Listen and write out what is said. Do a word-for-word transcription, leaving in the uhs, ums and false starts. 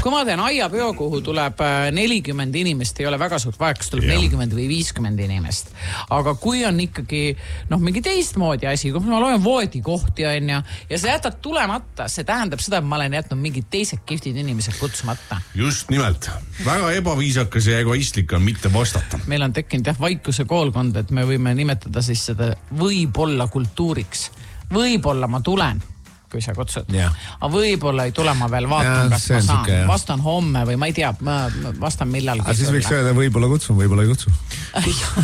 kui ma teen aiapeo, kuhu tuleb nelikümmend inimest, ei ole väga suurt vaja, kas tuleb nelikümmend või viiskümmend inimest. Aga kui on ikkagi noh, mingi teistmoodi asi, kui ma loen voodikohti on ja, ja sa jätad tulemata, see tähendab seda, et ma olen jätnud mingid teised kiftid inimesed kutsumata. Just nimelt. Väga ebaviisakas ja egoistlik on mitte vastata. Meil on tekkinud jah vaikuse koolkond, et me võime nimetada siis seda võib-olla kultuuriks. Võib-olla ma tulen, kui sa kutsud. Yeah. Aga võib-olla ei tule ma veel vaatan, kas ma saan. Suke, vastan homme või ma ei tea, ma vastan millal. Aga siis võiks öelda, võib-olla kutsun, võib-olla ei kutsu.